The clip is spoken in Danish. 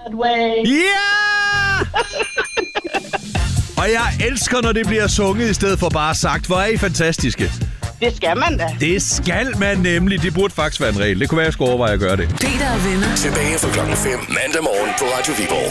that way. Ja! Og jeg elsker, når det bliver sunget i stedet for bare sagt. Hvor er I fantastiske. Det skal man da. Det skal man nemlig. Det burde faktisk være en regel. Det kunne være, jeg skulle overveje at gøre det. Peter og venner. Tilbage fra klokken 5 mandag morgen på Radio Viborg.